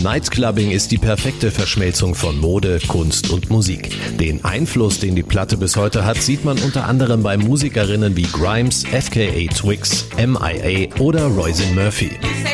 Nightclubbing ist die perfekte Verschmelzung von Mode, Kunst und Musik. Den Einfluss, den die Platte bis heute hat, sieht man unter anderem bei Musikerinnen wie Grimes, FKA Twigs, MIA oder Roisin Murphy.